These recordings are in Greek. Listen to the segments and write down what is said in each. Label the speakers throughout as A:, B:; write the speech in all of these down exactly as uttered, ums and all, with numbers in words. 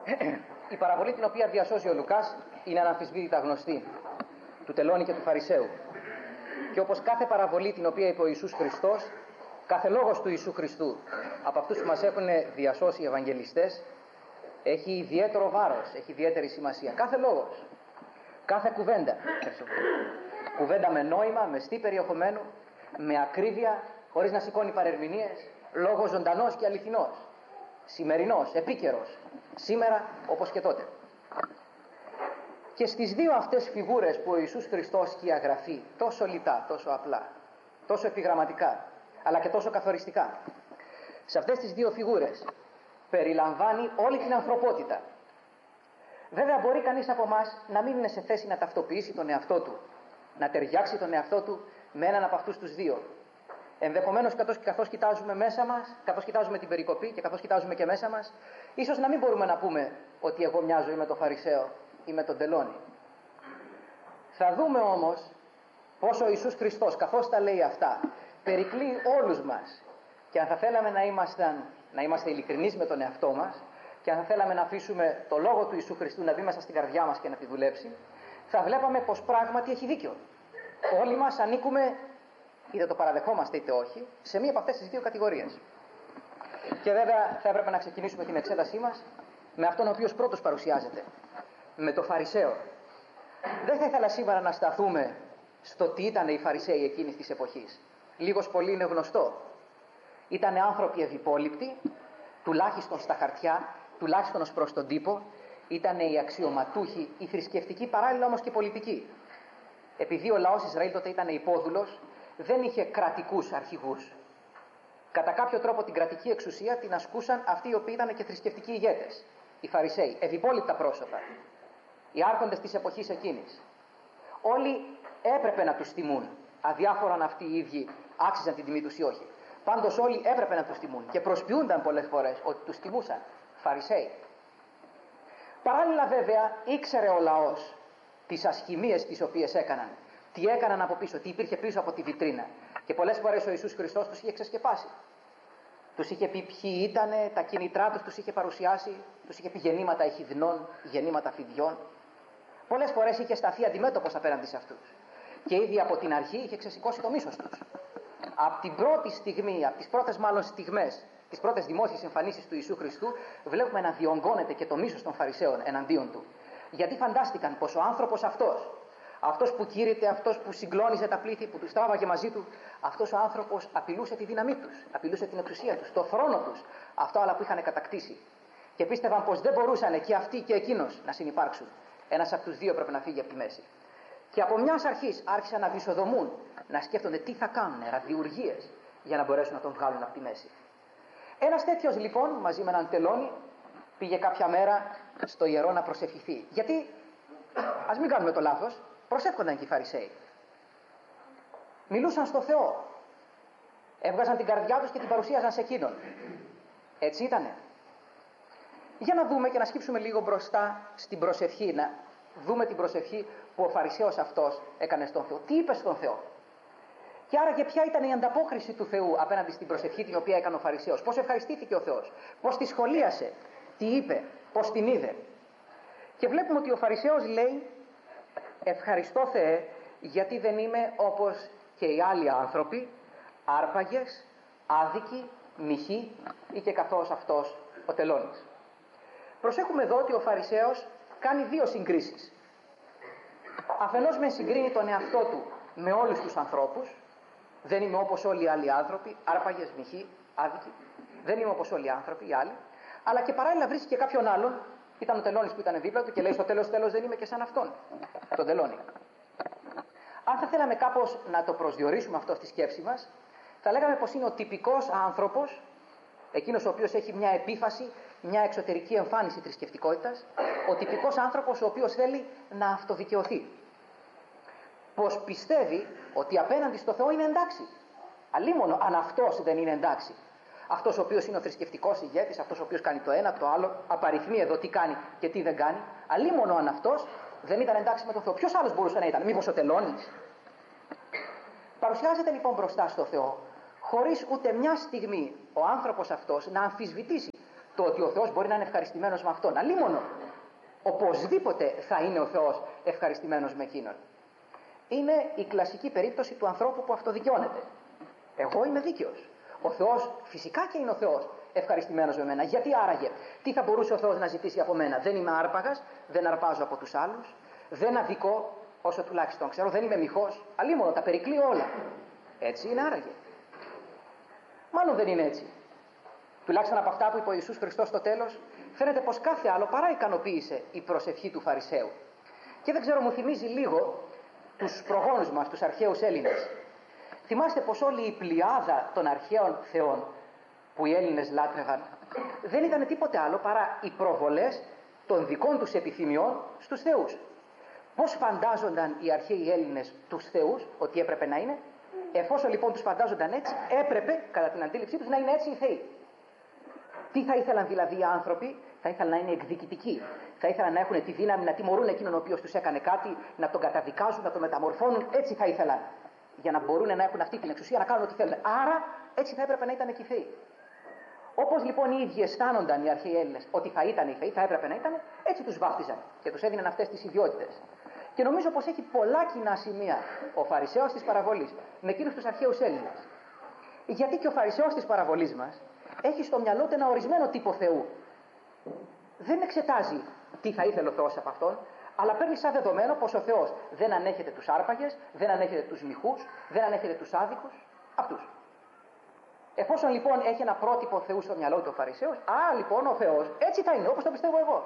A: Η παραβολή την οποία διασώζει ο Λουκάς είναι αναμφισβήτητα γνωστή, του τελώνη και του Φαρισαίου. Και όπως κάθε παραβολή την οποία είπε ο Ιησούς Χριστός, κάθε λόγος του Ιησού Χριστού από αυτούς που μας έχουν διασώσει οι Ευαγγελιστές έχει ιδιαίτερο βάρος, έχει ιδιαίτερη σημασία. Κάθε λόγος, κάθε κουβέντα, κουβέντα με νόημα, με στή περιεχομένου, με ακρίβεια, χωρίς να σηκώνει παρερμηνίες, λόγος ζωντανός και αληθινός, σημερινός, επίκαιρος, σήμερα όπως και τότε. Και στις δύο αυτές φιγούρες που ο Ιησούς Χριστός σκιαγραφεί τόσο λιτά, τόσο απλά, τόσο επιγραμματικά, αλλά και τόσο καθοριστικά, σε αυτές τις δύο φιγούρες περιλαμβάνει όλη την ανθρωπότητα. Βέβαια μπορεί κανείς από εμάς να μην είναι σε θέση να ταυτοποιήσει τον εαυτό του, να ταιριάξει τον εαυτό του με έναν από αυτούς τους δύο. Ενδεχομένως καθώς, καθώς κοιτάζουμε μέσα μας, καθώς κοιτάζουμε την περικοπή και καθώς κοιτάζουμε και μέσα μας, ίσως να μην μπορούμε να πούμε ότι εγώ μοιάζω ή με τον Φαρισαίο ή με τον τελώνη. Θα δούμε όμως πως ο Ιησούς Χριστός, καθώς τα λέει αυτά, περικλεί όλους μας. Και αν θα θέλαμε να είμαστε, να είμαστε ειλικρινείς με τον εαυτό μας, και αν θα θέλαμε να αφήσουμε το λόγο του Ιησού Χριστού να μπει μέσα στην καρδιά μας και να τη δουλέψει, θα βλέπαμε πως πράγματι έχει δίκιο. Όλοι μας ανήκουμε, είτε το παραδεχόμαστε είτε όχι, σε μία από αυτές τις δύο κατηγορίες. Και βέβαια θα έπρεπε να ξεκινήσουμε την εξέτασή μας με αυτόν ο οποίος πρώτος παρουσιάζεται, με το Φαρισαίο. Δεν θα ήθελα σήμερα να σταθούμε στο τι ήταν οι Φαρισαίοι εκείνης της εποχής. Λίγος πολύ είναι γνωστό. Ήταν άνθρωποι ευυπόληπτοι, τουλάχιστον στα χαρτιά, τουλάχιστον ως προς τον τύπο. Ήταν οι αξιωματούχοι, οι θρησκευτικοί, παράλληλα όμως και πολιτικοί. Επειδή ο λαός Ισραήλ τότε ήταν υπόδουλος, δεν είχε κρατικούς αρχηγούς. Κατά κάποιο τρόπο την κρατική εξουσία την ασκούσαν αυτοί οι οποίοι ήταν και θρησκευτικοί ηγέτες, οι Φαρισαίοι, ευυπόληπτα πρόσωπα, οι άρχοντες της εποχής εκείνης. Όλοι έπρεπε να τους τιμούν, αδιάφορα αν αυτοί οι ίδιοι άξιζαν την τιμή τους ή όχι. Πάντως όλοι έπρεπε να τους τιμούν και προσποιούνταν πολλές φορές ότι τους τιμούσαν, Φαρισαίοι. Παράλληλα βέβαια ήξερε ο λαός τις ασχημίες τις οποίες έκαναν, τι έκαναν από πίσω, τι υπήρχε πίσω από τη βιτρίνα. Και πολλές φορές ο Ιησούς Χριστός τους είχε ξεσκεπάσει. Τους είχε πει ποιοι ήτανε, τα κίνητρά τους τους είχε παρουσιάσει, τους είχε πει γεννήματα εχιδνών, γεννήματα φιδιών. Πολλές φορές είχε σταθεί αντιμέτωπος απέναντι σε αυτούς. Και ήδη από την αρχή είχε ξεσηκώσει το μίσος τους. Από την πρώτη στιγμή, από τις πρώτες μάλλον στιγμές, τις πρώτες δημόσιες εμφανίσεις του Ιησού Χριστού, βλέπουμε να διονγκώνεται και το μίσος των Φαρισαίων εναντίον του. Γιατί φαντάστηκαν πως ο άνθρωπος αυτός, αυτός που κήρυτε, αυτός που συγκλώνιζε τα πλήθη, που τους τράβαγε μαζί του, αυτός ο άνθρωπος απειλούσε τη δύναμή τους, απειλούσε την εξουσία τους, το θρόνο τους, αυτό άλλα που είχαν κατακτήσει. Και πίστευαν πως δεν μπορούσαν και αυτοί και εκείνος να συνυπάρξουν. Ένας από τους δύο πρέπει να φύγει από τη μέση. Και από μιας αρχής άρχισαν να βυσοδομούν, να σκέφτονται τι θα κάνουν, ραδιουργίες, για να μπορέσουν να τον βγάλουν από τη μέση. Ένας τέτοιος λοιπόν, μαζί με έναν τελώνη, πήγε κάποια μέρα στο ιερό να προσευχηθεί. Γιατί, ας μην κάνουμε το λάθος, προσεύχονταν και οι Φαρισαίοι. Μιλούσαν στο Θεό. Έβγαζαν την καρδιά τους και την παρουσίαζαν σε εκείνον. Έτσι ήτανε. Για να δούμε και να σκύψουμε λίγο μπροστά στην προσευχή, να δούμε την προσευχή που ο Φαρισαίος αυτός έκανε στον Θεό. Τι είπε στον Θεό. Και άρα και ποια ήταν η ανταπόκριση του Θεού απέναντι στην προσευχή την οποία έκανε ο Φαρισαίος. Πώς ευχαριστήθηκε ο Θεός. Πώς τη σχολίασε. Τι είπε. Πώς την είδε. Και βλέπουμε ότι ο Φαρισαίος λέει, ευχαριστώ Θεέ γιατί δεν είμαι όπως και οι άλλοι άνθρωποι, άρπαγες, άδικοι, μοιχοί ή και καθώς αυτός ο τελώνης. Προσέχουμε εδώ ότι ο Φαρισαίος κάνει δύο συγκρίσεις. Αφενός με συγκρίνει τον εαυτό του με όλους τους ανθρώπους. Δεν είμαι όπως όλοι οι άλλοι άνθρωποι, άρπαγες, μοιχοί, άδικοι. Δεν είμαι όπως όλοι οι άνθρωποι, οι άλλοι. Αλλά και παράλληλα βρίσκει και κάποιον άλλον. Ήταν ο τελώνης που ήταν δίπλα του και λέει στο τέλος τέλος δεν είμαι και σαν αυτόν, τον τελώνη. Αν θα θέλαμε κάπως να το προσδιορίσουμε αυτό στη σκέψη μας, θα λέγαμε πως είναι ο τυπικός άνθρωπος, εκείνος ο οποίος έχει μια επίφαση, μια εξωτερική εμφάνιση θρησκευτικότητας, ο τυπικός άνθρωπος ο οποίος θέλει να αυτοδικαιωθεί. Πως πιστεύει ότι απέναντι στο Θεό είναι εντάξει. Αλλήμωνο αν αυτός δεν είναι εντάξει. Αυτός ο οποίος είναι ο θρησκευτικός ηγέτης, αυτός ο οποίος κάνει το ένα, το άλλο, απαριθμεί εδώ τι κάνει και τι δεν κάνει. Αλλήμωνο αν αυτός δεν ήταν εντάξει με τον Θεό. Ποιος άλλος μπορούσε να ήταν, μήπως ο τελώνης. Παρουσιάζεται λοιπόν μπροστά στο Θεό, χωρίς ούτε μια στιγμή ο άνθρωπος αυτός να αμφισβητήσει το ότι ο Θεός μπορεί να είναι ευχαριστημένος με αυτόν. Αλίμονο. Οπωσδήποτε θα είναι ο Θεός ευχαριστημένος με εκείνον. Είναι η κλασική περίπτωση του ανθρώπου που αυτοδικαιώνεται. Εγώ είμαι δίκαιος. Ο Θεός φυσικά και είναι ο Θεός ευχαριστημένος με μένα. Γιατί άραγε, τι θα μπορούσε ο Θεός να ζητήσει από μένα? Δεν είμαι άρπαγας, δεν αρπάζω από τους άλλους, δεν αδικώ όσο τουλάχιστον ξέρω, δεν είμαι μοιχός. Αλίμονο, τα περικλείω όλα. Έτσι είναι άραγε? Μάλλον δεν είναι έτσι. Τουλάχιστον από αυτά που είπε ο Ιησούς Χριστός στο τέλος, φαίνεται πως κάθε άλλο παρά ικανοποίησε η προσευχή του Φαρισαίου. Και δεν ξέρω, μου θυμίζει λίγο τους προγόνους μας, τους αρχαίους Έλληνες. Θυμάστε πως όλη η πλειάδα των αρχαίων θεών που οι Έλληνες λάτρευαν δεν ήταν τίποτε άλλο παρά οι προβολές των δικών τους επιθυμιών στους θεούς. Πώς φαντάζονταν οι αρχαίοι Έλληνες τους θεούς ότι έπρεπε να είναι? Εφόσον λοιπόν τους φαντάζονταν έτσι, έπρεπε κατά την αντίληψή τους να είναι έτσι οι θεοί. Τι θα ήθελαν δηλαδή οι άνθρωποι? Θα ήθελαν να είναι εκδικητικοί. Θα ήθελαν να έχουν τη δύναμη να τιμωρούν εκείνον ο οποίος τους έκανε κάτι, να τον καταδικάζουν, να τον μεταμορφώνουν. Έτσι θα ήθελαν. Για να μπορούν να έχουν αυτή την εξουσία να κάνουν ό,τι θέλουν. Άρα έτσι θα έπρεπε να ήταν και οι θεοί. Όπως λοιπόν οι ίδιοι αισθάνονταν οι αρχαίοι Έλληνες ότι θα ήταν οι θεοί, θα έπρεπε να ήταν, έτσι τους βάφτιζαν και τους έδιναν αυτές τις ιδιότητες. Και νομίζω πως έχει πολλά κοινά σημεία ο Φαρισαίος της παραβολής με εκείνους τους αρχαίους Έλληνες. Γιατί και ο Φαρισαίος της παραβολής μας έχει στο μυαλό του ένα ορισμένο τύπο Θεού. Δεν εξετάζει τι θα ήθελε ο Θεός από αυτόν, αλλά παίρνει σαν δεδομένο πως ο Θεός δεν ανέχεται τους άρπαγες, δεν ανέχεται τους μοιχούς, δεν ανέχεται τους άδικους, αυτούς. Εφόσον λοιπόν έχει ένα πρότυπο Θεού στο μυαλό του ο Φαρισαίος, α, λοιπόν ο Θεός έτσι θα είναι, όπως το πιστεύω εγώ.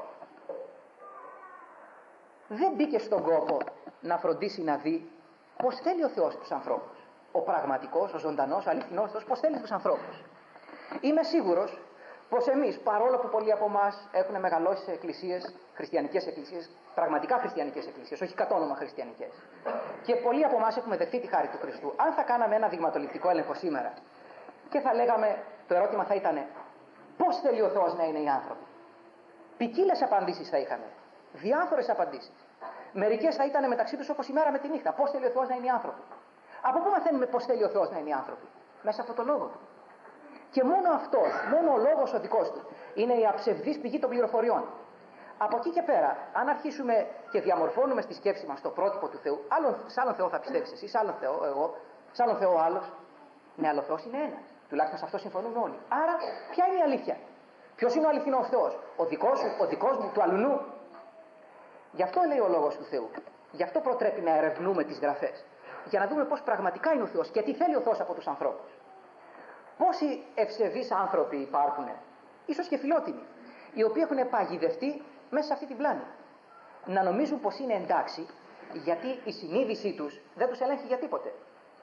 A: Δεν μπήκε στον κόπο να φροντίσει να δει πώς θέλει ο Θεός τους ανθρώπους. Ο πραγματικός, ο ζωντανός, ο αληθινός Θεός, πώς θέλει τους ανθρώπους. Είμαι σίγουρος πως εμείς, παρόλο που πολλοί από εμάς έχουν μεγαλώσει σε εκκλησίες, χριστιανικές εκκλησίες, πραγματικά χριστιανικές εκκλησίες, όχι κατ' όνομα χριστιανικές, και πολλοί από εμάς έχουμε δεχτεί τη χάρη του Χριστού, αν θα κάναμε ένα δειγματοληπτικό έλεγχο σήμερα και θα λέγαμε, το ερώτημα θα ήταν πώς θέλει ο Θεός να είναι οι άνθρωποι? Ποικίλες απαντήσεις θα είχαμε, διάφορες απαντήσεις. Μερικές θα ήταν μεταξύ τους όπως η μέρα με τη νύχτα. Πώς θέλει ο Θεός να είναι οι άνθρωποι? Από πού μαθαίνουμε πώς θέλει ο Θεός να είναι οι άνθρωποι? Μέσα από το λόγο του. Και μόνο αυτός, μόνο ο λόγος ο δικός του, είναι η αψευδής πηγή των πληροφοριών. Από εκεί και πέρα, αν αρχίσουμε και διαμορφώνουμε στη σκέψη μας το πρότυπο του Θεού, άλλον, σε άλλον Θεό θα πιστεύεις εσύ, σε άλλον Θεό εγώ, σε άλλον Θεό άλλος. Ναι, αλλά ο Θεός είναι ένας. Τουλάχιστον σε αυτό συμφωνούμε όλοι. Άρα, ποια είναι η αλήθεια? Ποιος είναι ο αληθινός Θεός? Ο δικός σου, ο δικός μου, του αλουνού? Γι' αυτό λέει ο λόγος του Θεού. Γι' αυτό προτρέπει να ερευνούμε τις γραφές. Για να δούμε πώς πραγματικά είναι ο Θεός και τι θέλει ο Θεός από τους ανθρώπους. Πόσοι ευσεβείς άνθρωποι υπάρχουν, ίσως και φιλότιμοι, οι οποίοι έχουν παγιδευτεί μέσα σε αυτή την πλάνη. Να νομίζουν πως είναι εντάξει, γιατί η συνείδησή τους δεν τους ελέγχει για τίποτε.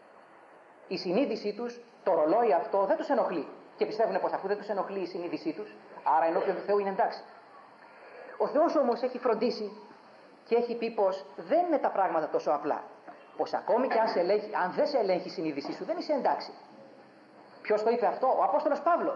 A: Η συνείδησή τους, το ρολόι αυτό δεν τους ενοχλεί. Και πιστεύουν πως αφού δεν τους ενοχλεί η συνείδησή τους, άρα ενώπιον του Θεού είναι εντάξει. Ο Θεός όμως έχει φροντίσει και έχει πει πως δεν είναι τα πράγματα τόσο απλά. Πως ακόμη και αν, σε ελέγχει, αν δεν σε ελέγχει η συνείδησή σου, δεν είσαι εντάξει. Ποιος το είπε αυτό? Ο Απόστολος Παύλος.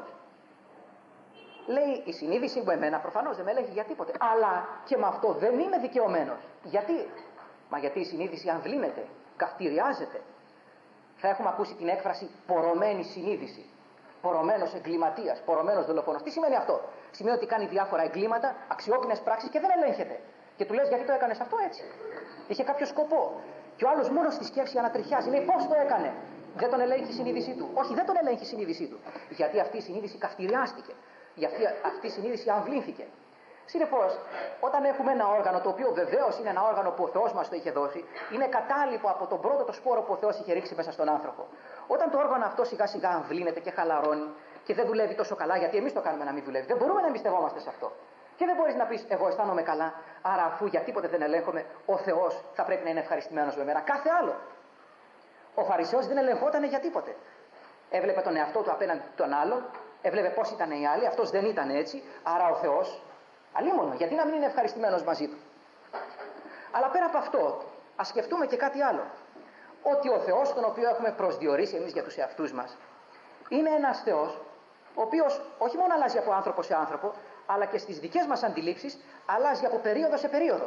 A: Λέει, η συνείδησή μου εμένα προφανώς δεν με ελέγχει για τίποτε. Αλλά και με αυτό δεν είμαι δικαιωμένος. Γιατί? Μα γιατί η συνείδηση αμβλύνεται, καυτηριάζεται. Θα έχουμε ακούσει την έκφραση πορωμένη συνείδηση. Πορωμένος εγκληματίας, πορωμένος δολοφόνος. Τι σημαίνει αυτό? Σημαίνει ότι κάνει διάφορα εγκλήματα, αξιόπινες πράξεις και δεν ελέγχεται. Και του λες, γιατί το έκανες αυτό έτσι? Είχε κάποιο σκοπό. Και ο άλλος μόνο στη σκέψη ανατριχιάζει. Λέει, πώς το έκανε? Δεν τον ελέγχει η συνείδησή του. Όχι, δεν τον ελέγχει η συνείδησή του. Γιατί αυτή η συνείδηση καυτηριάστηκε. Γιατί αυτή η συνείδηση αμβλύνθηκε. Συνεπώς, όταν έχουμε ένα όργανο, το οποίο βεβαίως είναι ένα όργανο που ο Θεός μας το είχε δώσει, είναι κατάλοιπο από τον πρώτο το σπόρο που ο Θεός είχε ρίξει μέσα στον άνθρωπο. Όταν το όργανο αυτό σιγά σιγά αμβλύνεται και χαλαρώνει και δεν δουλεύει τόσο καλά, γιατί εμείς το κάνουμε να μην δουλεύει, δεν μπορούμε να εμπιστευόμαστε σε αυτό. Και δεν μπορείς να πεις, εγώ αισθάνομαι καλά, άρα αφού για τίποτε δεν ελέγχομαι, ο Θεός θα πρέπει να είναι ευχαριστημένος με μένα. Κάθε άλλο. Ο Φαρισαίος δεν ελεγχόταν για τίποτε. Έβλεπε τον εαυτό του απέναντι τον άλλο, έβλεπε πώς ήταν οι άλλοι, αυτός δεν ήταν έτσι, άρα ο Θεός, αλίμονο, γιατί να μην είναι ευχαριστημένος μαζί του? Αλλά πέρα από αυτό, ας σκεφτούμε και κάτι άλλο. Ότι ο Θεός, τον οποίο έχουμε προσδιορίσει εμείς για τους εαυτούς μας, είναι ένας Θεός, ο οποίος όχι μόνο αλλάζει από άνθρωπο σε άνθρωπο, αλλά και στις δικές μας αντιλήψεις αλλάζει από περίοδο σε περίοδο.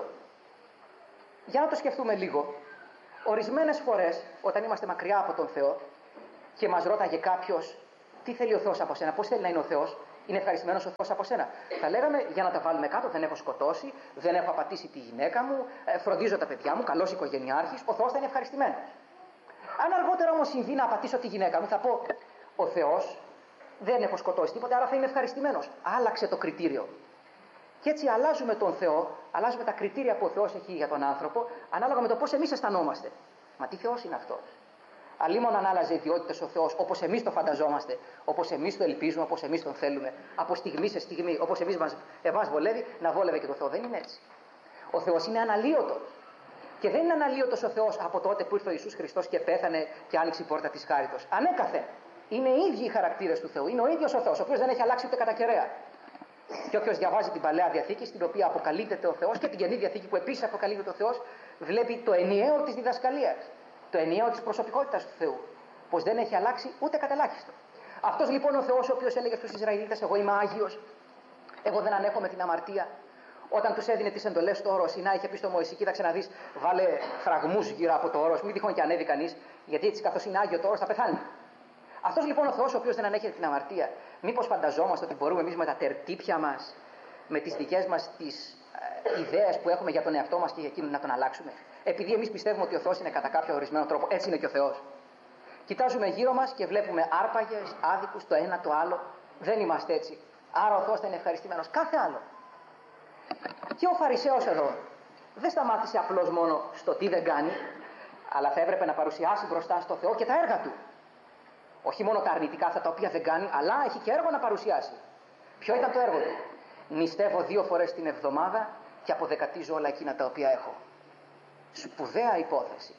A: Για να το σκεφτούμε λίγο. Ορισμένες φορές, όταν είμαστε μακριά από τον Θεό και μας ρώταγε κάποιος τι θέλει ο Θεός από σένα, πώς θέλει να είναι ο Θεός, Είναι ευχαριστημένος ο Θεός από σένα? Θα λέγαμε για να τα βάλουμε κάτω: δεν έχω σκοτώσει, δεν έχω απατήσει τη γυναίκα μου, φροντίζω τα παιδιά μου, καλός οικογενειάρχης. Ο Θεός θα είναι ευχαριστημένος. Αν αργότερα όμως συμβεί να απατήσω τη γυναίκα μου, θα πω: ο Θεός δεν έχω σκοτώσει τίποτα, άρα θα είμαι ευχαριστημένος. Άλλαξε το κριτήριο. Και έτσι αλλάζουμε τον Θεό, αλλάζουμε τα κριτήρια που ο Θεός έχει για τον άνθρωπο, ανάλογα με το πώς εμείς αισθανόμαστε. Μα τι Θεός είναι αυτός? Αλλήμον αν άλλαζε ιδιότητες ο Θεός, όπως εμείς το φανταζόμαστε, όπως εμείς το ελπίζουμε, όπως εμείς τον θέλουμε, από στιγμή σε στιγμή, όπως εμείς μας, εμάς βολεύει, να βόλευε και το Θεό. Δεν είναι έτσι. Ο Θεός είναι αναλύωτος. Και δεν είναι αναλύωτος ο Θεός από τότε που ήρθε ο Ιησούς Χριστός και πέθανε και άνοιξε η πόρτα της χάριτος. Ανέκαθεν. Είναι οι ίδιοι οι χαρακτήρες του Θεού. Είναι ο ίδιος ο Θεός, ο οποίος δεν έχει αλλάξει ούτε κατά κεραία. Και όποιος διαβάζει την Παλαιά Διαθήκη, στην οποία αποκαλύπτεται ο Θεός, και την Καινή Διαθήκη που επίσης αποκαλύπτεται ο Θεός, βλέπει το ενιαίο της διδασκαλίας, το ενιαίο της προσωπικότητας του Θεού. Πως δεν έχει αλλάξει ούτε κατά ελάχιστο. Αυτός λοιπόν ο Θεός, ο οποίος έλεγε στους Ισραηλίτες: εγώ είμαι Άγιος, εγώ δεν ανέχομαι την αμαρτία. Όταν τους έδινε τις εντολές στο όρο Σινά, είχε πει στο Μωυσή: κοίταξε να δεις, βάλε φραγμούς γύρω από το όρος, μην τυχόν και ανέβει κανείς, γιατί έτσι καθώς είναι Άγιο το όρος θα πεθάνει. Αυτός λοιπόν ο Θεός, ο οποίος δεν ανέχεται την αμαρτία, μήπως φανταζόμαστε ότι μπορούμε εμείς με τα τερτύπια μας, με τις δικές μας τις ε, ιδέες που έχουμε για τον εαυτό μας και για εκείνον να τον αλλάξουμε? Επειδή εμείς πιστεύουμε ότι ο Θεός είναι κατά κάποιο ορισμένο τρόπο, έτσι είναι και ο Θεός. Κοιτάζουμε γύρω μας και βλέπουμε άρπαγες, άδικους, το ένα το άλλο. Δεν είμαστε έτσι. Άρα ο Θεός θα είναι ευχαριστημένος. Κάθε άλλο. Και ο Φαρισαίος εδώ δεν σταμάτησε απλώς μόνο στο τι δεν κάνει, αλλά θα έπρεπε να παρουσιάσει μπροστά στο Θεό και τα έργα του. Όχι μόνο τα αρνητικά, αυτά τα οποία δεν κάνει, αλλά έχει και έργο να παρουσιάσει. Ποιο ήταν το έργο του? Νηστεύω δύο φορές την εβδομάδα και αποδεκατίζω όλα εκείνα τα οποία έχω. Σπουδαία υπόθεση.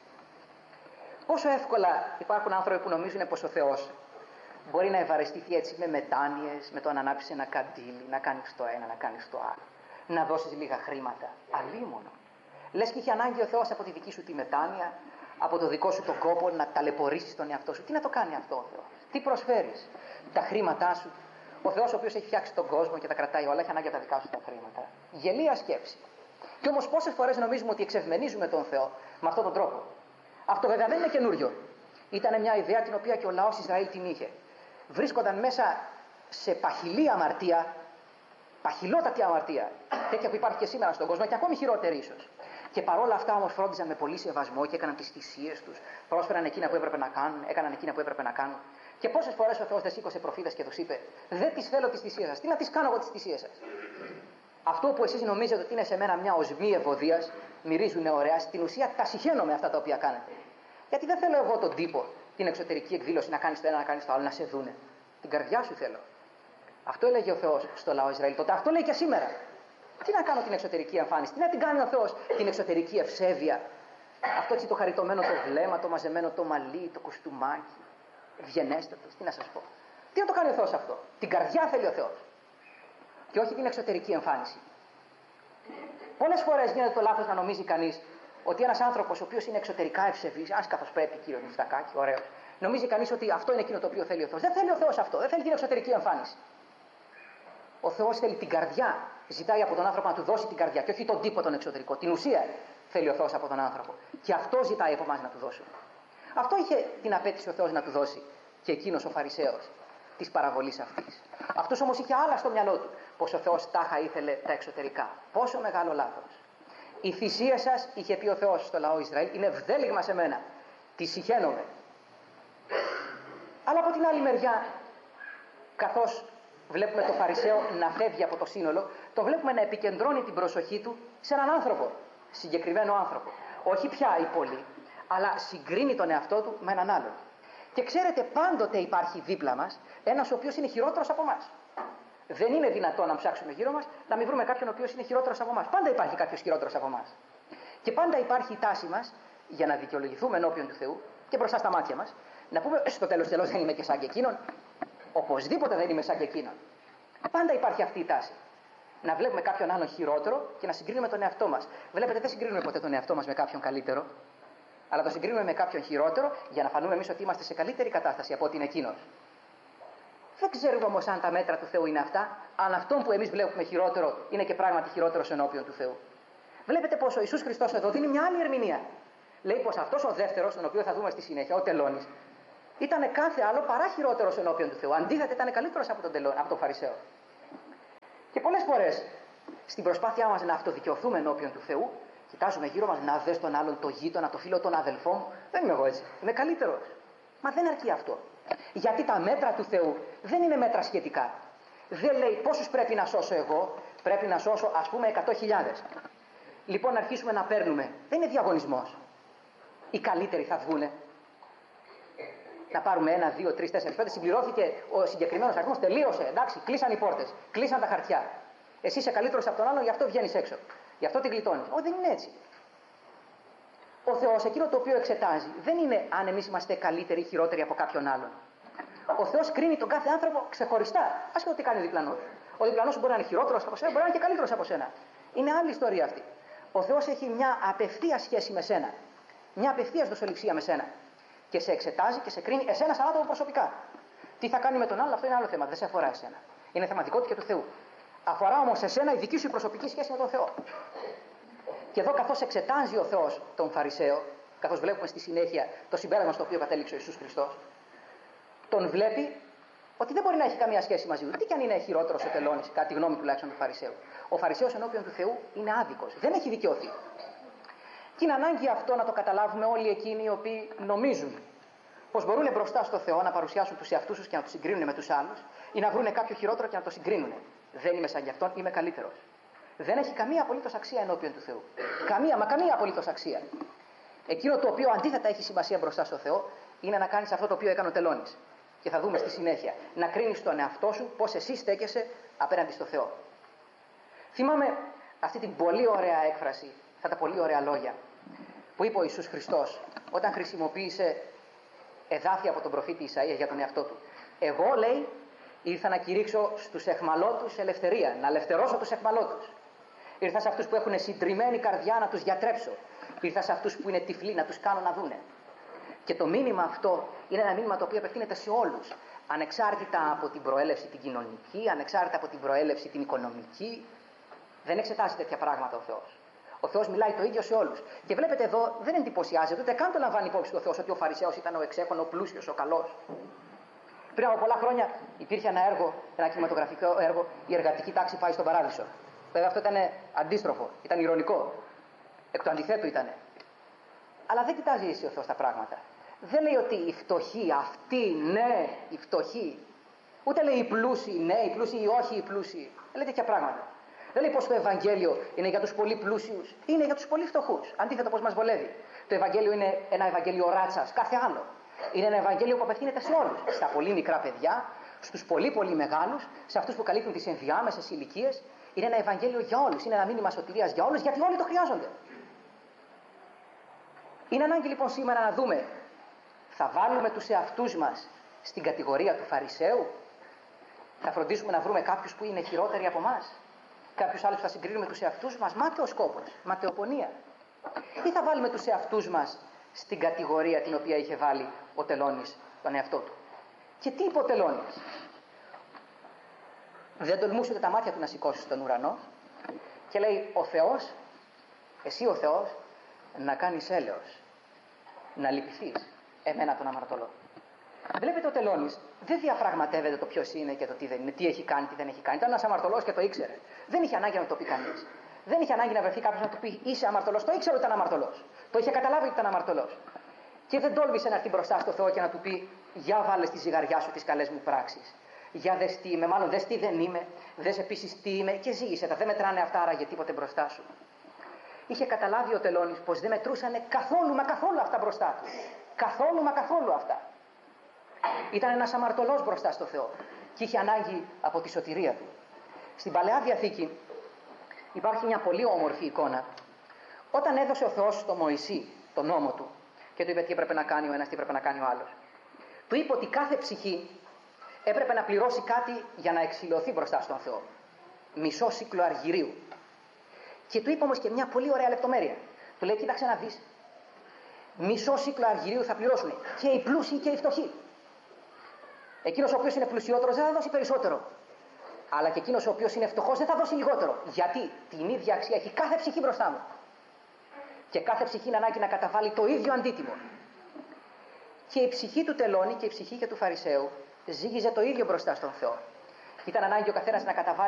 A: Πόσο εύκολα υπάρχουν άνθρωποι που νομίζουν πως ο Θεός μπορεί να ευαρεστηθεί έτσι με μετάνοιες, με το να ανάψεις ένα καντήλι, να κάνεις το ένα, να κάνεις το άλλο, να δώσεις λίγα χρήματα. Αλίμονο. Λες και είχε ανάγκη ο Θεός από τη δική σου τη μετάνοια, από το δικό σου τον κόπο να ταλαιπωρήσεις τον εαυτό σου. Τι να το κάνει αυτό ο Θεός? Τι προσφέρεις? Τα χρήματά σου. Ο Θεός, ο οποίος έχει φτιάξει τον κόσμο και τα κρατάει όλα, έχει ανάγκη από τα δικά σου τα χρήματα. Γελία σκέψη. Και όμως πόσες φορές νομίζουμε ότι εξευμενίζουμε τον Θεό με αυτόν τον τρόπο? Αυτό βέβαια δεν είναι καινούριο. Ήταν μια ιδέα την οποία και ο λαός Ισραήλ την είχε. Βρίσκονταν μέσα σε παχυλή αμαρτία, παχυλότατη αμαρτία, τέτοια που υπάρχει και σήμερα στον κόσμο και ακόμη χειρότερη ίσως. Και παρόλα αυτά όμως φρόντιζαν με πολύ σεβασμό και έκαναν τις θυσίες τους, πρόσφεραν εκείνα που έπρεπε να κάνουν, έκαναν εκείνα που έπρεπε να κάνουν. Και πόσες φορές ο Θεός δεν σήκωσε προφήτες και τους είπε: δεν τις θέλω τις θυσίες σας. Τι να τις κάνω εγώ τις θυσίες σας? Αυτό που εσείς νομίζετε ότι είναι σε μένα μια οσμή ευωδίας, μυρίζουν ωραία, στην ουσία τα συχαίνω με αυτά τα οποία κάνετε. Γιατί δεν θέλω εγώ τον τύπο, την εξωτερική εκδήλωση, να κάνεις το ένα, να κάνεις το άλλο, να σε δούνε. Την καρδιά σου θέλω. Αυτό έλεγε ο Θεός στο λαό Ισραήλ τότε, αυτό λέει και σήμερα. Τι να κάνω την εξωτερική εμφάνιση, τι να την κάνει ο Θεός την εξωτερική ευσέβεια, αυτό έτσι το χαριτωμένο το βλέμμα, το μαζεμένο το μαλλί, το κουστούμάκι, ευγενέστατος, τι να σας πω. Τι να το κάνει ο Θεός αυτό? Την καρδιά θέλει ο Θεός. Και όχι την εξωτερική εμφάνιση. Πολλές φορές γίνεται το λάθος να νομίζει κανείς ότι ένας άνθρωπος ο οποίος είναι εξωτερικά ευσεβής, ας καθώς πρέπει, κύριο Μητσοτάκη, ωραίος, νομίζει κανείς ότι αυτό είναι εκείνο το οποίο θέλει ο Θεός. Δεν θέλει ο Θεός αυτό, δεν θέλει την εξωτερική εμφάνιση. Ο Θεός θέλει την καρδιά. Ζητάει από τον άνθρωπο να του δώσει την καρδιά και όχι τον τύπο τον εξωτερικό. Την ουσία θέλει ο Θεός από τον άνθρωπο. Και αυτό ζητάει από εμάς να του δώσουμε. Αυτό είχε την απέτηση ο Θεός να του δώσει και εκείνος ο Φαρισαίος της παραβολής αυτής. Αυτός όμως είχε άλλα στο μυαλό του, πως ο Θεός τάχα ήθελε τα εξωτερικά. Πόσο μεγάλο λάθος. Η θυσία σας, είχε πει ο Θεός στο λαό Ισραήλ, είναι ευδέλιγμα σε μένα. Τη συχαίνομαι. Αλλά από την άλλη μεριά, καθώς βλέπουμε το Φαρισαίο να φεύγει από το σύνολο, το βλέπουμε να επικεντρώνει την προσοχή του σε έναν άνθρωπο, συγκεκριμένο άνθρωπο. Όχι πια οι πολλοί, αλλά συγκρίνει τον εαυτό του με έναν άλλον. Και ξέρετε, πάντοτε υπάρχει δίπλα μας ένας ο οποίος είναι χειρότερος από εμάς. Δεν είναι δυνατόν να ψάξουμε γύρω μας να μην βρούμε κάποιον ο οποίος είναι χειρότερος από εμάς. Πάντα υπάρχει κάποιος χειρότερος από εμάς. Και πάντα υπάρχει η τάση μας για να δικαιολογηθούμε ενώπιον του Θεού και μπροστά στα μάτια μας, να πούμε στο τέλος τέλος δεν είμαι και σαν και εκείνον. Οπωσδήποτε δεν είμαι σαν και εκείνον. Πάντα υπάρχει αυτή η τάση. Να βλέπουμε κάποιον άλλον χειρότερο και να συγκρίνουμε τον εαυτό μας. Βλέπετε, δεν συγκρίνουμε ποτέ τον εαυτό μας με κάποιον καλύτερο, αλλά το συγκρίνουμε με κάποιον χειρότερο για να φανούμε εμείς ότι είμαστε σε καλύτερη κατάσταση από ότι είναι εκείνος. Δεν ξέρουμε όμως αν τα μέτρα του Θεού είναι αυτά, αν αυτόν που εμείς βλέπουμε χειρότερο είναι και πράγματι χειρότερος ενώπιον του Θεού. Βλέπετε πως ο Ιησούς Χριστός εδώ δίνει μια άλλη ερμηνεία. Λέει πως αυτός ο δεύτερος, τον οποίο θα δούμε στη συνέχεια, ο τελώνης, ήταν κάθε άλλο παρά χειρότερος ενώπιον του Θεού. Αντίθετα, ήταν καλύτερος από τον, τελώ, από τον Φαρισαίο. Και πολλές φορές στην προσπάθειά μας να αυτοδικαιωθούμε ενώπιον του Θεού, κοιτάζουμε γύρω μας, να δες τον άλλον, το γείτονα, το φίλο, τον αδελφό μου. Δεν είμαι εγώ έτσι. Είμαι καλύτερος. Μα δεν αρκεί αυτό. Γιατί τα μέτρα του Θεού δεν είναι μέτρα σχετικά. Δεν λέει πόσους πρέπει να σώσω εγώ, πρέπει να σώσω ας πούμε εκατό χιλιάδες. Λοιπόν, να αρχίσουμε να παίρνουμε. Δεν είναι διαγωνισμός. Οι καλύτεροι θα βγούνε. Να πάρουμε ένα, δύο, τρεις, τέσσερις, πέντε. Συμπληρώθηκε ο συγκεκριμένος αριθμός. Τελείωσε. Εντάξει, κλείσαν οι πόρτες. Κλείσαν τα χαρτιά. Εσύ είσαι καλύτερος από τον άλλον, γι' αυτό βγαίνεις έξω. Γι' αυτό την γλιτώνεις. Όχι, δεν είναι έτσι. Ο Θεός, εκείνο το οποίο εξετάζει, δεν είναι αν εμείς είμαστε καλύτεροι ή χειρότεροι από κάποιον άλλον. Ο Θεός κρίνει τον κάθε άνθρωπο ξεχωριστά. Άσχετο τι κάνει ο διπλανός. Ο διπλανός μπορεί να είναι χειρότερος από σένα, μπορεί να είναι και καλύτερος από σένα. Είναι άλλη ιστορία αυτή. Ο Θεός έχει μια απευθεία σχέση με σένα. Μια απευθεία δοσοληψία με σένα. Και σε εξετάζει και σε κρίνει εσένα σαν άτομο προσωπικά. Τι θα κάνει με τον άλλο, αυτό είναι άλλο θέμα. Δεν σε αφορά εσένα. Είναι θεματικότητα και του Θεού. Αφορά όμως εσένα η δική σου προσωπική σχέση με τον Θεό. Και εδώ, καθώς εξετάζει ο Θεός τον Φαρισαίο, καθώς βλέπουμε στη συνέχεια το συμπέρασμα στο οποίο κατέληξε ο Ιησούς Χριστός, τον βλέπει ότι δεν μπορεί να έχει καμία σχέση μαζί του. Τι κι αν είναι χειρότερος ο τελώνης, κατά τη γνώμη τουλάχιστον του Φαρισαίου. Ο Φαρισαίος ενώπιον του Θεού είναι άδικος. Δεν έχει δικαιωθεί. Και είναι ανάγκη αυτό να το καταλάβουμε όλοι εκείνοι οι οποίοι νομίζουν πως μπορούν μπροστά στο Θεό να παρουσιάσουν τους εαυτούς τους και να τους συγκρίνουν με τους άλλους ή να βρουν κάποιο χειρότερο και να το συγκρίνουν. Δεν είμαι σαν γι' αυτόν, είμαι καλύτερος. Δεν έχει καμία απολύτως αξία ενώπιον του Θεού. Καμία, μα καμία απολύτως αξία. Εκείνο το οποίο αντίθετα έχει σημασία μπροστά στο Θεό είναι να κάνεις αυτό το οποίο έκανε ο τελώνης. Και θα δούμε στη συνέχεια. Να κρίνεις τον εαυτό σου πώς εσύ στέκεσαι απέναντι στο Θεό. Θυμάμαι αυτή την πολύ ωραία έκφραση, αυτά τα πολύ ωραία λόγια που είπε ο Ιησούς Χριστός όταν χρησιμοποίησε εδάφια από τον προφήτη Ισαΐα για τον εαυτό του. Εγώ, λέει, ήρθα να κηρύξω στους αιχμαλώτους ελευθερία, να ελευθερώσω τους αιχμαλώτους. Ήρθα σε αυτούς που έχουν συντριμμένη καρδιά να τους γιατρέψω. Ήρθα σε αυτούς που είναι τυφλοί να τους κάνω να δούνε. Και το μήνυμα αυτό είναι ένα μήνυμα το οποίο απευθύνεται σε όλους. Ανεξάρτητα από την προέλευση την κοινωνική, ανεξάρτητα από την προέλευση την οικονομική. Δεν εξετάζει τέτοια πράγματα ο Θεός. Ο Θεός μιλάει το ίδιο σε όλους. Και βλέπετε εδώ, δεν εντυπωσιάζεται, ούτε καν το λαμβάνει υπόψη ο Θεός ότι ο Φαρισαίος ήταν ο εξέχων, ο πλούσιος, ο καλός. Πριν από πολλά χρόνια υπήρχε ένα έργο, ένα κινηματογραφικό έργο, η εργατική τάξη πάει στον παράδεισο. Βέβαια αυτό ήταν αντίστροφο, ήταν ηρωνικό. Εκ του αντιθέτου ήταν. Αλλά δεν κοιτάζει εσύ ο Θεός τα πράγματα. Δεν λέει ότι οι φτωχοί, αυτοί, ναι, οι φτωχοί. Ούτε λέει οι πλούσιοι, ναι, οι πλούσιοι ή όχι οι πλούσιοι. Δεν λέει τέτοια πράγματα. Δεν λέει πως το Ευαγγέλιο είναι για τους πολύ πλούσιους, είναι για τους πολύ φτωχούς. Αντίθετα πως μας βολεύει. Το Ευαγγέλιο είναι ένα Ευαγγέλιο ράτσας, κάθε άλλο. Είναι ένα Ευαγγέλιο που απευθύνεται σε όλους. Στα πολύ μικρά παιδιά, στους πολύ πολύ μεγάλους, σε αυτούς που καλύπτουν τις ενδιάμεσες ηλικίες. Είναι ένα Ευαγγέλιο για όλους. Είναι ένα μήνυμα σωτηρίας για όλους, γιατί όλοι το χρειάζονται. Είναι ανάγκη λοιπόν σήμερα να δούμε, θα βάλουμε τους εαυτούς μας στην κατηγορία του Φαρισαίου, θα φροντίσουμε να βρούμε κάποιους που είναι χειρότεροι από εμάς, κάποιους άλλους που θα συγκρίνουμε τους εαυτούς μας, μάταιος σκόπος, ματαιοπονία, ή θα βάλουμε τους εαυτούς μας στην κατηγορία την οποία είχε βάλει ο τελώνης τον εαυτό του. Και τι είπε ο τελώνης? Δεν τολμούσε ούτε τα μάτια του να σηκώσει στον ουρανό και λέει ο Θεός, εσύ ο Θεός, να κάνεις έλεος, να λυπηθείς εμένα τον αμαρτωλό. Βλέπετε ο τελώνης δεν διαπραγματεύεται το ποιος είναι και το τι δεν είναι, τι έχει κάνει, τι δεν έχει κάνει. Ήταν ένας αμαρτωλός και το ήξερε. Δεν είχε ανάγκη να το πει κανείς. Δεν είχε ανάγκη να βρεθεί κάποιος να του πει είσαι αμαρτωλός. Το ήξερε ότι ήταν αμαρτωλός. Το είχε καταλάβει ότι ήταν αμαρτωλός. Και δεν τόλμησε να έρθει μπροστά στο Θεό και να του πει για βάλε στη ζυγαριά σου τις καλές μου πράξεις. Για δες τι είμαι, μάλλον δες τι δεν είμαι, δες επίσης τι είμαι και ζήγησε τα. Δεν μετράνε αυτά άραγε τίποτε μπροστά σου. Είχε καταλάβει ο τελώνης πως δεν μετρούσανε καθόλου μα καθόλου αυτά μπροστά του. Καθόλου μα καθόλου αυτά. Ήταν ένας αμαρτωλός μπροστά στο Θεό και είχε ανάγκη από τη σωτηρία του. Στην Παλαιά Διαθήκη υπάρχει μια πολύ όμορφη εικόνα. Όταν έδωσε ο Θεός στο Μωυσή τον νόμο του και του είπε τι έπρεπε να κάνει ο ένας, τι έπρεπε να κάνει ο άλλος, του είπε ότι κάθε ψυχή έπρεπε να πληρώσει κάτι για να εξηλωθεί μπροστά στον Θεό. Μισό σύκλο αργυρίου. Και του είπε όμως και μια πολύ ωραία λεπτομέρεια. Του λέει κοίταξε να δεις. Μισό σύκλο αργυρίου θα πληρώσουν και οι πλούσιοι και οι φτωχοί. Εκείνος ο οποίος είναι πλουσιότερος δεν θα δώσει περισσότερο. Αλλά και εκείνος ο οποίος είναι φτωχός δεν θα δώσει λιγότερο. Γιατί την ίδια αξία έχει κάθε ψυχή μπροστά μου. Και κάθε ψυχή είναι ανάγκη να καταβάλει το ίδιο αντίτιμο. Και η ψυχή του τελώνη και η ψυχή και του Φαρισαίου ζήγιζε το ίδιο μπροστά στον Θεό. Ήταν ανάγκη ο καθένας να καταβάλει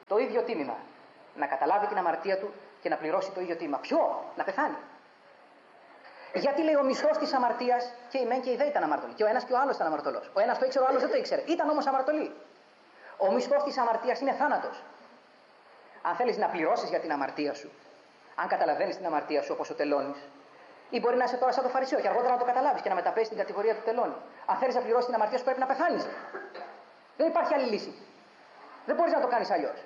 A: το ίδιο τίμημα. Να καταλάβει την αμαρτία του και να πληρώσει το ίδιο τίμημα. Ποιο? Να πεθάνει. Γιατί λέει ο μισθός της αμαρτίας και η μεν και η δε ήταν αμαρτωλοί. Και ο ένας και ο άλλος ήταν αμαρτωλός. Ο ένας το ήξερε, ο άλλος δεν το ήξερε. Ήταν όμως αμαρτωλοί. Ο μισθός της αμαρτίας είναι θάνατος. Αν θέλεις να πληρώσεις για την αμαρτία σου, αν καταλαβαίνεις την αμαρτία σου όπως ο τελώνης, ή μπορεί να είσαι τώρα σαν το Φαρισαίο και αργότερα να το καταλάβεις και να μεταπέσεις την κατηγορία του τελώνη. Αν θέλεις να πληρώσεις την αμαρτία σου, πρέπει να πεθάνεις. Δεν υπάρχει άλλη λύση. Δεν μπορείς να το κάνεις αλλιώς.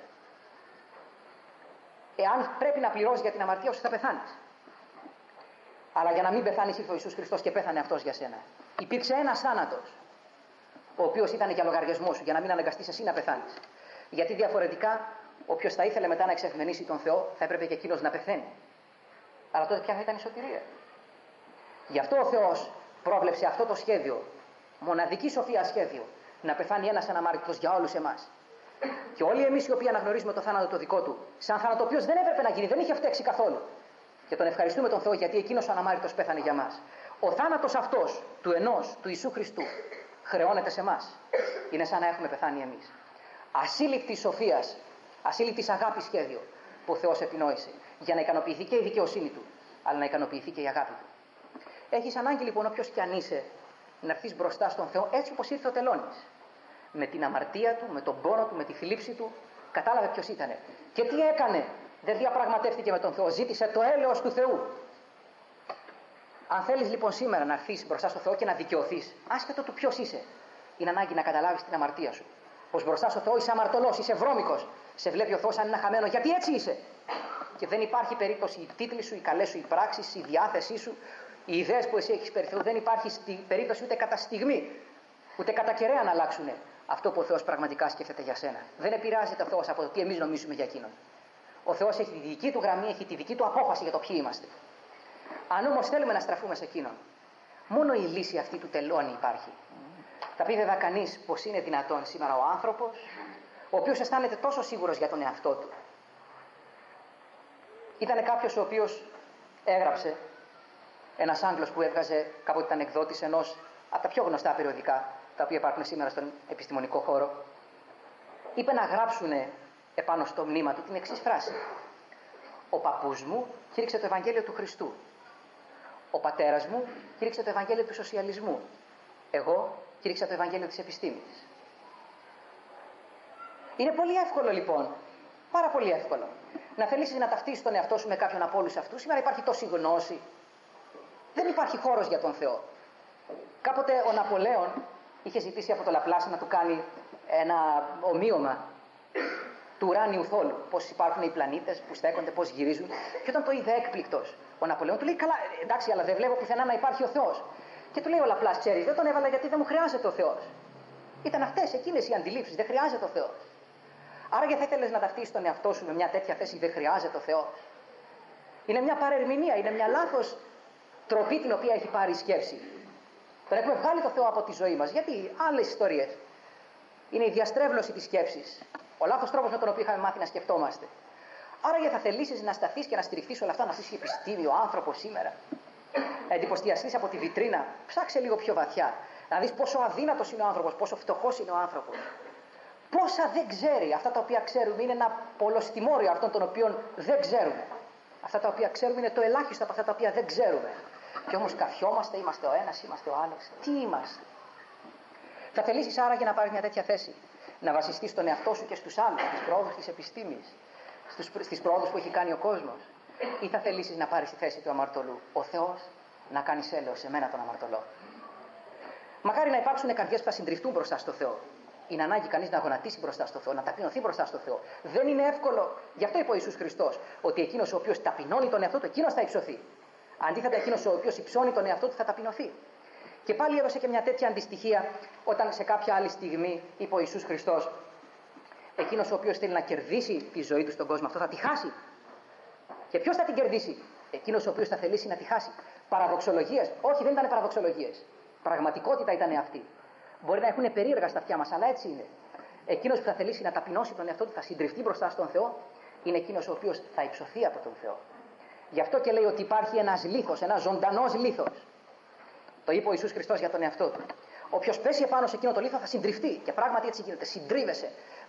A: Εάν πρέπει να πληρώσεις για την αμαρτία σου, θα πεθάνεις. Αλλά για να μην πεθάνεις, ήρθε ο Ιησούς Χριστός και πέθανε αυτός για σένα. Υπήρξε ένας θάνατος, ο οποίος ήταν για λογαριασμό σου, για να μην αναγκαστείς εσύ να πεθάνεις. Γιατί διαφορετικά, όποιος θα ήθελε μετά να εξευμενήσει τον Θεό, θα έπρεπε και εκείνος να πεθαίνει. Αλλά τότε ποια θα ήταν η σωτηρία? Γι' αυτό ο Θεός πρόβλεψε αυτό το σχέδιο, μοναδική σοφία σχέδιο, να πεθάνει ένας αναμάρτητος για όλους εμάς. Και όλοι εμείς οι οποίοι αναγνωρίζουμε το θάνατο το δικό του, σαν θάνατο ο οποίος δεν έπρεπε να γίνει, δεν είχε φταίξει καθόλου. Και τον ευχαριστούμε τον Θεό γιατί εκείνος ο αναμάρτητος πέθανε για μας. Ο θάνατος αυτός του ενός, του Ιησού Χριστού, χρεώνεται σε εμάς. Είναι σαν να έχουμε πεθάνει εμείς. Ασύλληπτη σοφίας, ασύλληπτης αγάπης σχέδιο που ο Θεός επινόησε για να ικανοποιηθεί και η δικαιοσύνη του, αλλά να ικανοποιηθεί και η αγάπη του. Έχεις ανάγκη λοιπόν, όποιος κι αν είσαι, να έρθεις μπροστά στον Θεό έτσι όπως ήρθε ο τελώνης. Με την αμαρτία του, με τον πόνο του, με τη θλίψη του, κατάλαβε ποιος ήτανε. Και τι έκανε? Δεν διαπραγματεύτηκε με τον Θεό, ζήτησε το έλεος του Θεού. Αν θέλεις λοιπόν σήμερα να έρθεις μπροστά στον Θεό και να δικαιωθείς, άσχετο του ποιος είσαι, είναι ανάγκη να καταλάβεις την αμαρτία σου. Πως μπροστά στον Θεό είσαι αμαρτωλός, είσαι βρώμικος. Σε βλέπει ο Θεός σαν ένα χαμένο, γιατί έτσι είσαι. Και δεν υπάρχει περίπτωση οι τίτλοι σου, οι καλές σου οι πράξεις, η διάθεσή σου, οι ιδέες που εσύ έχεις περί Θεού, δεν υπάρχει στη περίπτωση ούτε κατά στιγμή, ούτε κατά κεραία να αλλάξουν αυτό που ο Θεός πραγματικά σκέφτεται για σένα. Δεν επηρεάζεται ο Θεός από το τι εμείς νομίζουμε για εκείνον. Ο Θεός έχει τη δική του γραμμή, έχει τη δική του απόφαση για το ποιοι είμαστε. Αν όμως θέλουμε να στραφούμε σε εκείνον, μόνο η λύση αυτή του τελώνει υπάρχει. Θα πει βέβαια κανείς πως είναι δυνατόν σήμερα ο άνθρωπος, ο οποίος αισθάνεται τόσο σίγουρος για τον εαυτό του. Ήταν κάποιος ο οποίος έγραψε, ένας Άγγλος που έβγαζε κάποτε ήταν εκδότης ενός από τα πιο γνωστά περιοδικά, τα οποία υπάρχουν σήμερα στον επιστημονικό χώρο, είπε να γράψουνε επάνω στο μνήμα του την εξής φράση: ο παππούς μου κήρυξε το Ευαγγέλιο του Χριστού. Ο πατέρας μου κήρυξε το Ευαγγέλιο του σοσιαλισμού. Εγώ κήρυξα το Ευαγγέλιο της επιστήμης. Είναι πολύ εύκολο λοιπόν, πάρα πολύ εύκολο, να θελήσεις να ταυτίσεις τον εαυτό σου με κάποιον από όλους αυτούς. Σήμερα υπάρχει τόση γνώση. Δεν υπάρχει χώρος για τον Θεό. Κάποτε ο Ναπολέον είχε ζητήσει από το Λαπλάς να του κάνει ένα ομοίωμα του ουράνιου θόλου. Πώς υπάρχουν οι πλανήτες που στέκονται, πώς γυρίζουν. Και όταν το είδε έκπληκτος, ο Ναπολέον του λέει: καλά, εντάξει, αλλά δεν βλέπω πουθενά να υπάρχει ο Θεός. Και του λέει ο Λαπλάς: ξέρεις, δεν τον έβαλα γιατί δεν μου χρειάζεται ο Θεός. Ήταν αυτές εκείνες οι αντιλήψεις, δεν χρειάζεται ο Θεός. Άρα γιατί θα ήθελες να ταυτίσεις τον εαυτό σου με μια τέτοια θέση, δεν χρειάζεται ο Θεός? Είναι μια παρερμηνία, είναι μια λάθος τροπή την οποία έχει πάρει η σκέψη. Τον έχουμε βγάλει το Θεό από τη ζωή μας. Γιατί άλλες ιστορίες. Είναι η διαστρέβλωση της σκέψης. Ο λάθος τρόπος με τον οποίο είχαμε μάθει να σκεφτόμαστε. Άρα γιατί θα θελήσεις να σταθείς και να στηριχθείς όλα αυτά, να αφήσεις επιστήμη, ο άνθρωπος σήμερα. Να εντυπωσιαστείς από τη βιτρίνα. Ψάξε λίγο πιο βαθιά. Να δεις πόσο αδύνατος είναι ο άνθρωπος, πόσο φτωχός είναι ο άνθρωπος. Πόσα δεν ξέρει. Αυτά τα οποία ξέρουμε είναι ένα πολλοστιμόριο αυτών των οποίων δεν ξέρουμε. Αυτά τα οποία ξέρουμε είναι το ελάχιστο από αυτά τα οποία δεν ξέρουμε. Και όμως καθιόμαστε, είμαστε ο ένας, είμαστε ο άλλος. Τι είμαστε? Θα θελήσεις άραγε να πάρεις μια τέτοια θέση? Να βασιστείς στον εαυτό σου και στους άλλους, στις προόδους της επιστήμης, στις προόδους που έχει κάνει ο κόσμος? Ή θα θελήσεις να πάρεις τη θέση του αμαρτωλού? Ο Θεός να κάνεις έλεος σε μένα τον αμαρτωλό. Μακάρι να υπάρξουν καρδιές που θα συντριφτούν μπροστά στο Θεό. Είναι ανάγκη κανείς να γονατίσει μπροστά στο Θεό, να ταπεινωθεί μπροστά στο Θεό. Δεν είναι εύκολο. Γι' αυτό είπε ο Ιησούς Χριστός ότι εκείνος ο οποίος ταπεινώνει τον εαυτό του, εκείνος θα υψωθεί. Αντίθετα, εκείνος ο οποίος υψώνει τον εαυτό του θα ταπεινωθεί. Και πάλι έδωσε και μια τέτοια αντιστοιχία όταν σε κάποια άλλη στιγμή είπε ο Ιησούς Χριστός: εκείνος ο οποίος θέλει να κερδίσει τη ζωή του στον κόσμο, αυτό θα τη χάσει. Και ποιος θα την κερδίσει? Εκείνος ο οποίος θα θελήσει να τη χάσει. Παραδοξολογίες? Όχι, δεν ήταν παραδοξολογίες. Πραγματικότητα ήταν αυτή. Μπορεί να έχουν περίεργα στα αυτιά μας, αλλά έτσι είναι. Εκείνος που θα θελήσει να ταπεινώσει τον εαυτό του, θα συντριφτεί μπροστά στον Θεό, είναι εκείνος ο οποίος θα υψωθεί από τον Θεό. Γι' αυτό και λέει ότι υπάρχει ένας λίθος, ένας ζωντανός λίθος. Το είπε ο Ιησούς Χριστός για τον εαυτό του. Όποιος πέσει επάνω σε εκείνο το λίθο θα συντριφτεί. Και πράγματι έτσι γίνεται. Συντρίβεσαι.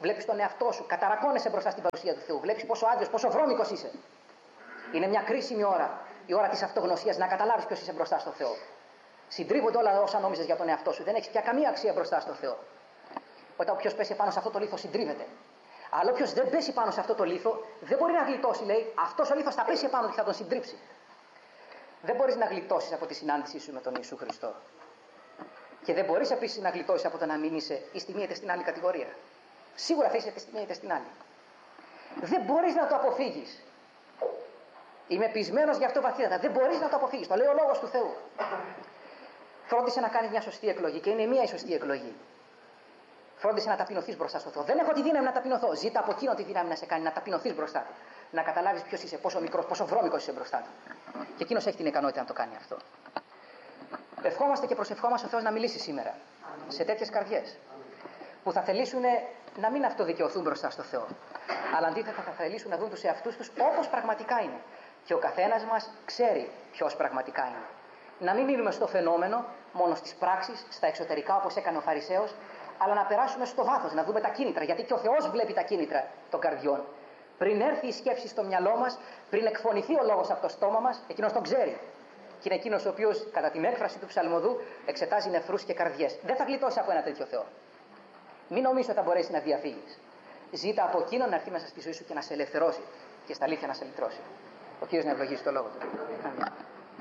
A: Βλέπεις τον εαυτό σου, καταρακώνεσαι μπροστά στην παρουσία του Θεού. Βλέπεις πόσο άδειος, πόσο βρώμικος είσαι. Είναι μια κρίσιμη ώρα, η ώρα της αυτογνωσίας, να καταλάβεις ποιος είσαι μπροστά στο Θεό. Συντρίβονται όλα όσα νόμιζες για τον εαυτό σου. Δεν έχεις πια καμία αξία μπροστά στο Θεό. Όταν όποιος πέσει πάνω σε αυτό το λίθο συντρίβεται. Αλλά όποιος δεν πέσει πάνω σε αυτό το λίθο, δεν μπορεί να γλιτώσει, λέει. Αυτός ο λίθος θα πέσει επάνω και θα τον συντρίψει. Δεν μπορείς να γλιτώσεις από τη συνάντησή σου με τον Ιησού Χριστό. Και δεν μπορείς επίσης να γλιτώσεις από το να μην είσαι εις τη μία είτε στην άλλη κατηγορία. Σίγουρα θα είσαι είτε στη μία είτε στην άλλη. Δεν μπορείς να το αποφύγεις. Είμαι πεισμένος γι' αυτό βαθύτατα. Δεν μπορείς να το αποφύγεις. Το λέει ο λόγος του Θεού. Φρόντισε να κάνεις μια σωστή εκλογή και είναι μία η σωστή εκλογή. Φρόντισε να ταπεινωθείς μπροστά στο Θεό. Δεν έχω τη δύναμη να ταπεινωθώ. Ζήτα από εκείνο τη δύναμη να σε κάνει να ταπεινωθείς μπροστά του. Να καταλάβεις ποιος είσαι, πόσο μικρός, πόσο βρώμικος είσαι μπροστά του. Και εκείνος έχει την ικανότητα να το κάνει αυτό. Ευχόμαστε και προσευχόμαστε ο Θεός να μιλήσει σήμερα σε τέτοιες καρδιές που θα θελήσουν να μην αυτοδικαιωθούν μπροστά στο Θεό. Αλλά αντίθετα θα θελήσουν να δουν τους εαυτούς τους όπως πραγματικά είναι. Και ο καθένας μας ξέρει ποιος πραγματικά είναι. Να μην μείνουμε στο φαινόμενο, μόνο στις πράξεις, στα εξωτερικά όπως έκανε ο Φαρισαίος, αλλά να περάσουμε στο βάθος, να δούμε τα κίνητρα. Γιατί και ο Θεός βλέπει τα κίνητρα των καρδιών. Πριν έρθει η σκέψη στο μυαλό μας, πριν εκφωνηθεί ο λόγος από το στόμα μας, εκείνος τον ξέρει. Και είναι εκείνος ο οποίος, κατά την έκφραση του ψαλμοδού, εξετάζει νεφρούς και καρδιές. Δεν θα γλιτώσει από ένα τέτοιο Θεό. Μην νομίζεις ότι θα μπορέσει να διαφύγεις. Ζήτα από εκείνον να έρθει μέσα στη ζωή σου και να σε ελευθερώσει και στα αλήθεια να σε λυτρώσει. Ο Κύριος να ευλογήσει το λόγο του. Αμήν.